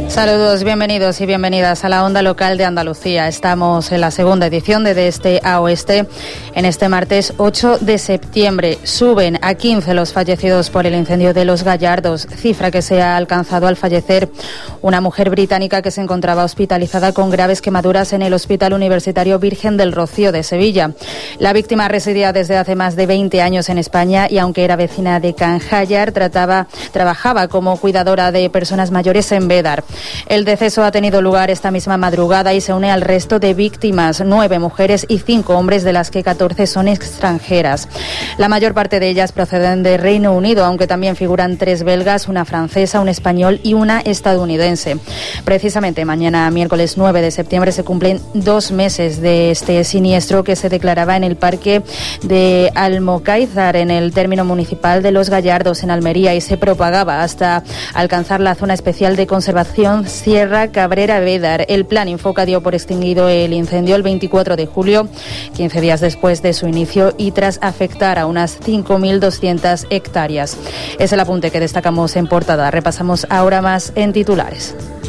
Saludos, bienvenidos y bienvenidas a la Onda Local de Andalucía. Estamos en la segunda edición de Este a Oeste. En este martes 8 de septiembre suben a 15 los fallecidos por el incendio de Los Gallardos, cifra que se ha alcanzado al fallecer una mujer británica que se encontraba hospitalizada con graves quemaduras en el Hospital Universitario Virgen del Rocío de Sevilla. La víctima residía desde hace más de 20 años en España y, aunque era vecina de Canjayar, trabajaba como cuidadora de personas mayores en Bédar. El deceso ha tenido lugar esta misma madrugada y se une al resto de víctimas, 9 mujeres y 5 hombres, de las que 14 son extranjeras. La mayor parte de ellas proceden de Reino Unido, aunque también figuran 3 belgas, una francesa, un español y una estadounidense. Precisamente mañana, miércoles 9 de septiembre, se cumplen 2 meses de este siniestro que se declaraba en el parque de Almocáizar, en el término municipal de Los Gallardos, en Almería, y se propagaba hasta alcanzar la zona especial de conservación Sierra Cabrera Bédar. El plan Infoca dio por extinguido el incendio el 24 de julio, 15 días después de su inicio y tras afectar a unas 5.200 hectáreas. Es el apunte que destacamos en portada. Repasamos ahora más en titulares.